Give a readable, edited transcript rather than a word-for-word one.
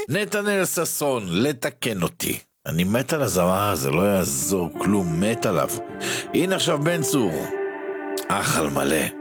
נתנאל ששון, לתקן אותי. אני מת על הזמר הזה, לא יעזור כלום, מת עליו. הנה עכשיו בן צור, אח על מלא.